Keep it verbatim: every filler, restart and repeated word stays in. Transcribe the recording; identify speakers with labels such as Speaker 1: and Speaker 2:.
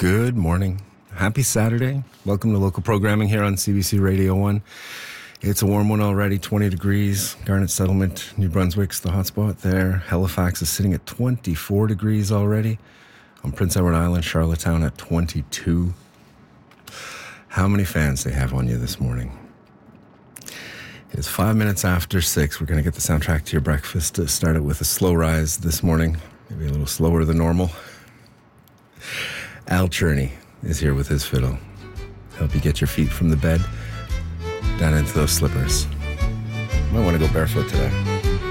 Speaker 1: Good morning. Happy Saturday. Welcome to local programming here on C B C Radio one. It's a warm one already, twenty degrees. Garnet Settlement, New Brunswick's the hotspot there. Halifax is sitting at twenty-four degrees already. On Prince Edward Island, Charlottetown at twenty-two. How many fans they have on you this morning? It's five minutes after six. We're going to get the soundtrack to your breakfast. To start it with a slow rise this morning, maybe a little slower than normal. Al Cherney is here with his fiddle. Help you get your feet from the bed down into those slippers. Might want to go barefoot today.